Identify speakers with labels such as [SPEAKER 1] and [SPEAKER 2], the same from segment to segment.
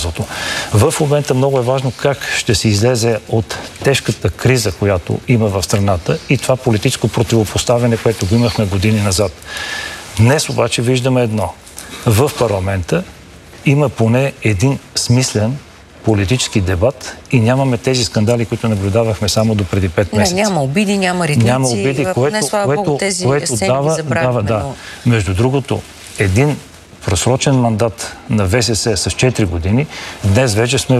[SPEAKER 1] правителството. В момента много е важно как ще се излезе от тежката криза, която има в страната и това политическо противопоставяне, което го имахме години назад. Днес обаче виждаме едно. В парламента има поне един смислен политически дебат и нямаме тези скандали, които наблюдавахме само до преди 5 месеца.
[SPEAKER 2] Няма обиди, няма ритници.
[SPEAKER 1] Няма обиди, което дава. Между другото, един просрочен мандат на ВСС с 4 години, днес вече сме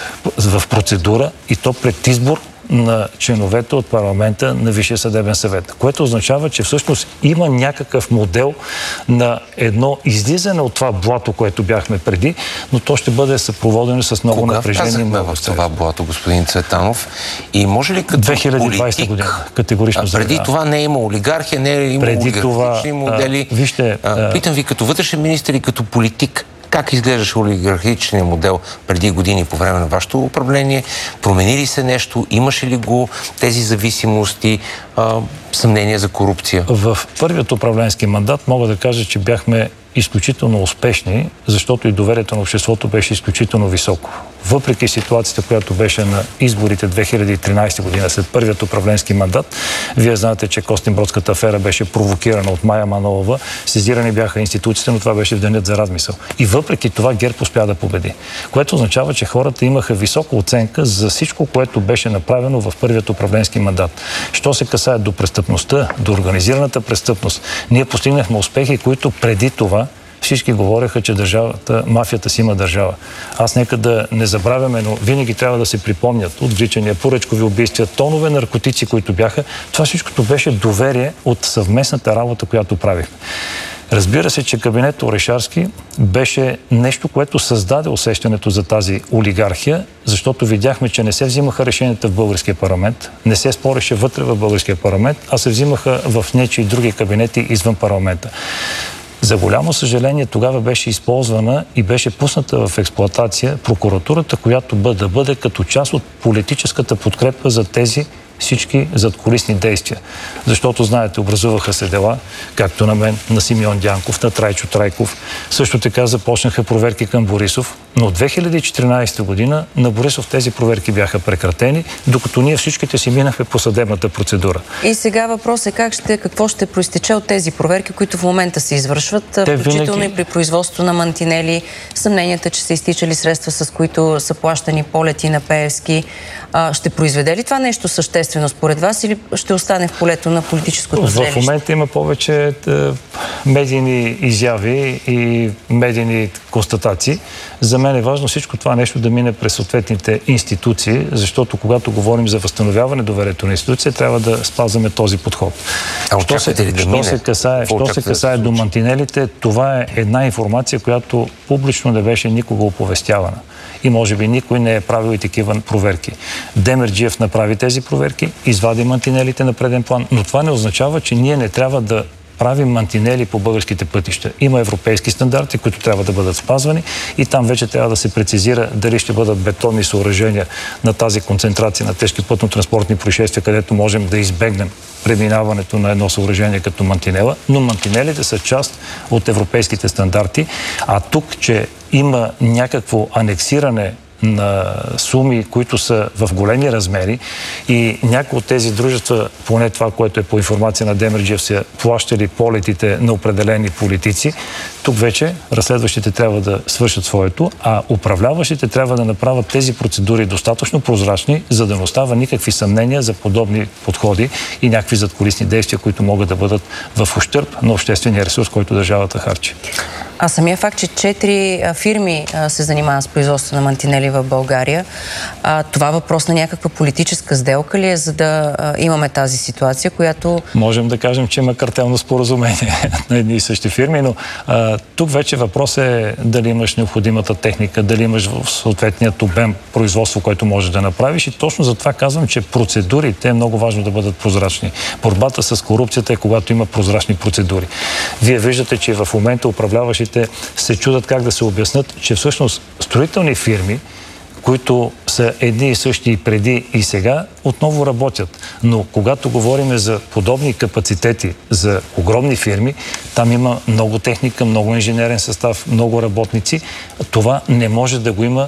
[SPEAKER 1] в процедура и то пред избор на членовете от парламента на Висшия съдебен съвет, което означава, че всъщност има някакъв модел на едно излизане от това блато, което бяхме преди, но то ще бъде съпроводено с много напрежение.
[SPEAKER 3] Кога влязахме в това блато, господин Цветанов? И може ли като
[SPEAKER 1] 2020 година, категорично
[SPEAKER 3] преди това не е има олигархия, не е има олигархични модели. Питам ви, като вътрешен министър и като политик, как изглеждаше олигархичният модел преди години по време на вашето управление? Промени ли се нещо? Имаше ли го тези зависимости, съмнения за корупция?
[SPEAKER 1] В първият управленски мандат мога да кажа, че бяхме изключително успешни, защото и доверието на обществото беше изключително високо. Въпреки ситуацията, която беше на изборите 2013 година, след първият управленски мандат, вие знаете, че Костинбродската афера беше провокирана от Мая Манолова, сезирани бяха институциите, но това беше в денят за размисъл. И въпреки това ГЕРБ успя да победи. Което означава, че хората имаха висока оценка за всичко, което беше направено в първият управленски мандат. Що се касае до престъпността, до организираната престъпност, ние постигнахме успехи, които преди това всички говореха, че мафията си има държава. Аз нека да не забравяме, но винаги трябва да се припомнят отвличания, поръчкови убийства, тонове наркотици, които бяха. Това всичкото беше доверие от съвместната работа, която правихме. Разбира се, че кабинетът Орешарски беше нещо, което създаде усещането за тази олигархия, защото видяхме, че не се взимаха решенията в българския парламент, не се спореше вътре в българския парламент, а се взимаха в нечии други кабинети извън парламента. За голямо съжаление, тогава беше използвана и беше пусната в експлоатация прокуратурата, която да бъде като част от политическата подкрепа за тези всички задкулисни действия. Защото, знаете, образуваха се дела, както на мен, на Симеон Дянков, на Трайчо Трайков. Също така започнаха проверки към Борисов. Но от 2014 година на Борисов тези проверки бяха прекратени, докато ние всичките си минахме по съдебната процедура.
[SPEAKER 2] И сега въпрос е какво ще проистече от тези проверки, които в момента се извършват, включително и при производство на мантинели, съмненията, че са изтичали средства, с които са плащани полети на Пеевски. Ще произведе ли това нещо съществено според вас или ще остане в полето на политическото зрелище?
[SPEAKER 1] В момента има повече медийни изяви и медийни констатации. За мен е важно всичко това нещо да мине през съответните институции, защото когато говорим за възстановяване доверието на институция, трябва да спазваме този подход. Що се касае до мантинелите, това е една информация, която публично не беше никога оповестявана. И може би никой не е правил и такива проверки. Демерджиев направи тези проверки, извади мантинелите на преден план, но това не означава, че ние не трябва да правим мантинели по българските пътища. Има европейски стандарти, които трябва да бъдат спазвани и там вече трябва да се прецизира дали ще бъдат бетонни съоръжения на тази концентрация на тежки пътно-транспортни происшествия, където можем да избегнем преминаването на едно съоръжение като мантинела, но мантинелите са част от европейските стандарти, а тук, че има някакво анексиране на суми, които са в големи размери и някои от тези дружества, поне това, което е по информация на Демерджиев, са плащали полетите на определени политици. Тук вече разследващите трябва да свършат своето, а управляващите трябва да направят тези процедури достатъчно прозрачни, за да не остава никакви съмнения за подобни подходи и някакви задкулисни действия, които могат да бъдат в ущърб на обществения ресурс, който държавата харчи.
[SPEAKER 2] А самия факт, че 4 фирми се занимават с производство на мантинели в България, това въпрос на някаква политическа сделка ли е, за да имаме тази ситуация, която...
[SPEAKER 1] Можем да кажем, че има картелно споразумение на едни и същи фирми, но тук вече въпрос е дали имаш необходимата техника, дали имаш в съответният обем производство, което можеш да направиш, и точно за това казвам, че процедурите е много важно да бъдат прозрачни. Борбата с корупцията е когато има прозрачни процедури. Вие виждате, че в момента управляващите се чудят как да се обяснат, че всъщност строителни фирми, които са едни и същи и преди и сега, отново работят. Но когато говорим за подобни капацитети за огромни фирми, там има много техника, много инженерен състав, много работници. Това не може да го има